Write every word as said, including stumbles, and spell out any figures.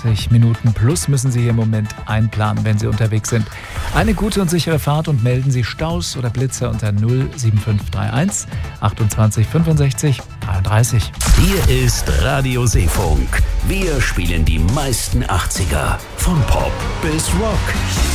zwanzig Minuten plus müssen Sie hier im Moment einplanen, wenn Sie unterwegs sind. Eine gute und sichere Fahrt und melden Sie Staus oder Blitzer unter null sieben fünf drei eins achtundzwanzig fünfundsechzig dreiunddreißig. Hier ist Radio Seefunk. Wir spielen die meisten achtziger. Von Pop bis Rock.